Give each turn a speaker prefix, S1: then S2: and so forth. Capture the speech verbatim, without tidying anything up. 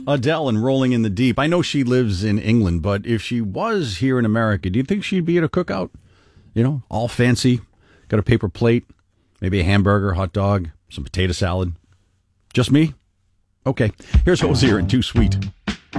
S1: Adele and Rolling in the Deep. I know she lives in England, but if she was here in America, do you think she'd be at a cookout? You know, all fancy, got a paper plate, maybe a hamburger, hot dog, some potato salad. Just me? Okay, here's Hosier and Too Sweet.